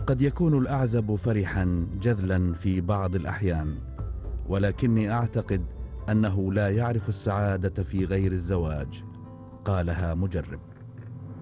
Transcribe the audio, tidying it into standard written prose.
قد يكون الأعزب فرحا جذلا في بعض الأحيان، ولكني أعتقد أنه لا يعرف السعادة في غير الزواج، قالها مجرب.